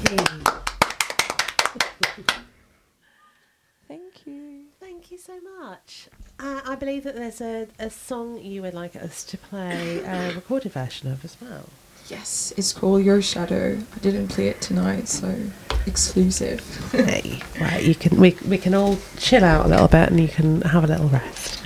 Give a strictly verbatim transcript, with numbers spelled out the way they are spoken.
Thank you. Thank you so much. Uh, I believe that there's a, a song you would like us to play a recorded version of as well. Yes, it's called Your Shadow. I didn't play it tonight, so exclusive. Hey, right, you can we we can all chill out a little bit and you can have a little rest.